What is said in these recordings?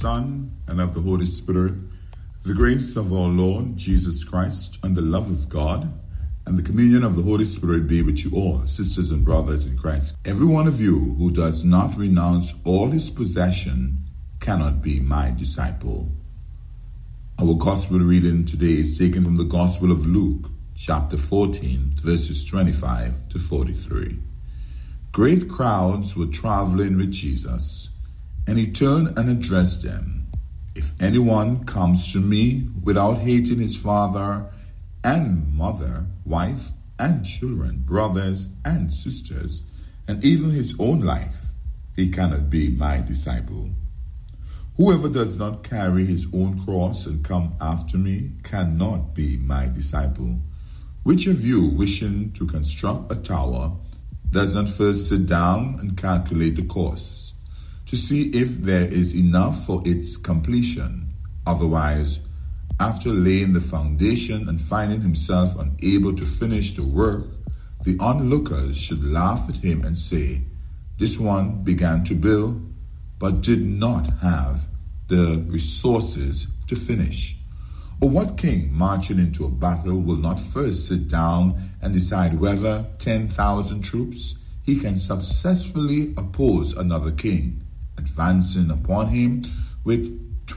Son, and of the Holy Spirit, the grace of our Lord Jesus Christ, and the love of God, and the communion of the Holy Spirit be with you all, sisters and brothers in Christ. Every one of you who does not renounce all his possession cannot be my disciple. Our gospel reading today is taken from the Gospel of Luke, chapter 14, verses 25 to 43. Great crowds were traveling with Jesus, and he turned and addressed them. If anyone comes to me without hating his father and mother, wife and children, brothers and sisters, and even his own life, he cannot be my disciple. Whoever does not carry his own cross and come after me cannot be my disciple. Which of you, wishing to construct a tower, does not first sit down and calculate the cost, to see if there is enough for its completion? Otherwise, after laying the foundation and finding himself unable to finish the work, the onlookers should laugh at him and say, "This one began to build, but did not have the resources to finish." Or what king marching into a battle will not first sit down and decide whether 10,000 troops he can successfully oppose another king, advancing upon him with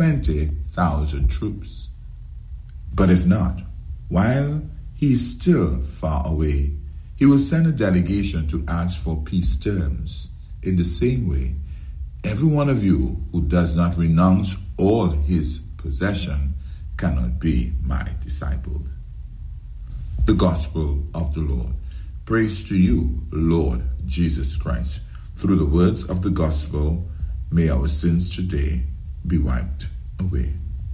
20,000 troops? But if not, while he is still far away, he will send a delegation to ask for peace terms. In the same way, every one of you who does not renounce all his possession cannot be my disciple. The Gospel of the Lord. Praise to you, Lord Jesus Christ. Through the words of the Gospel, may our sins today be wiped away.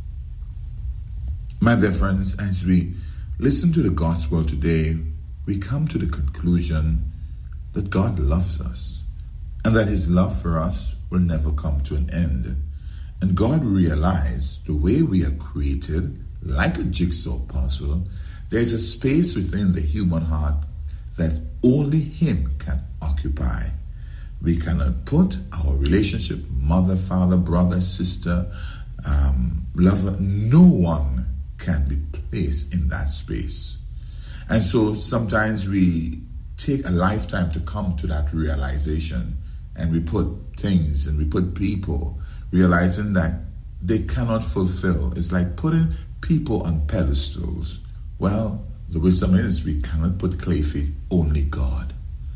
My dear friends, as we listen to the Gospel today, we come to the conclusion that God loves us, and that his love for us will never come to an end. And God realized the way we are created, like a jigsaw puzzle, there's a space within the human heart that only him can occupy. We cannot put our relationship, mother, father, brother, sister, lover, no one can be placed in that space. And so sometimes we take a lifetime to come to that realization, and we put things and we put people, realizing that they cannot fulfill. It's like putting people on pedestals. Well, the wisdom is we cannot put clay feet, only God.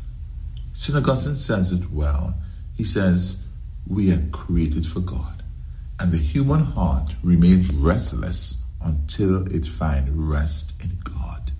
St. Augustine says it well. He says, we are created for God, and the human heart remains restless until it finds rest in God.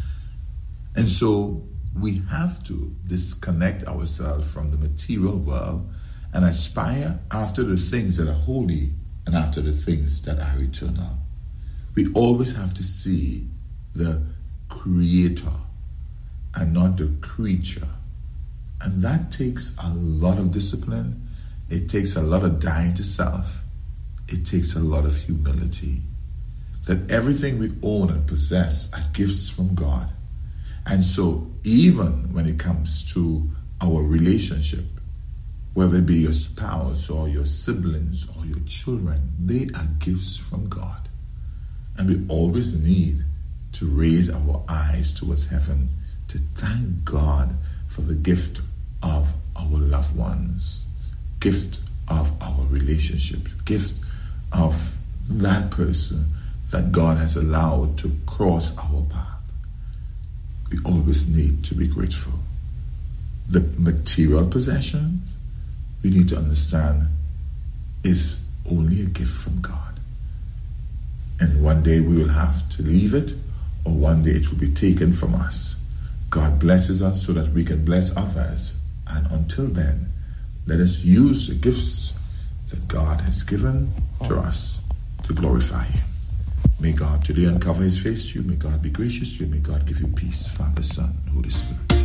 And so we have to disconnect ourselves from the material world and aspire after the things that are holy and after the things that are eternal. We always have to see the Creator and not the creature. And that takes a lot of discipline. It takes a lot of dying to self. It takes a lot of humility. That everything we own and possess are gifts from God. And so even when it comes to our relationship, whether it be your spouse or your siblings or your children, they are gifts from God. And we always need to raise our eyes towards heaven to thank God for the gift of our loved ones, gift of our relationships, gift of that person that God has allowed to cross our path. We always need to be grateful. The material possession, we need to understand, is only a gift from God. And one day we will have to leave it, or one day it will be taken from us. God blesses us so that we can bless others. And until then, let us use the gifts that God has given to us to glorify him. May God today uncover his face to you. May God be gracious to you. May God give you peace, Father, Son, and Holy Spirit.